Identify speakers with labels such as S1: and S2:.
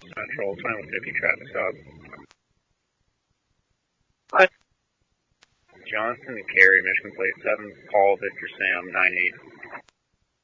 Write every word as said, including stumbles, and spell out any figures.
S1: Central, twenty-one fifty traffic stop.
S2: Hi.
S1: Johnson and Carey, Michigan Plate seven, Paul Victor Sam, nine eight.